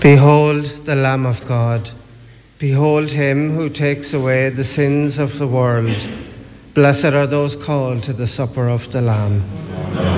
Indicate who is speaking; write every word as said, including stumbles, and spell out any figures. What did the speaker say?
Speaker 1: Behold the Lamb of God. Behold him who takes away the sins of the world. Blessed are those called to the supper of the Lamb.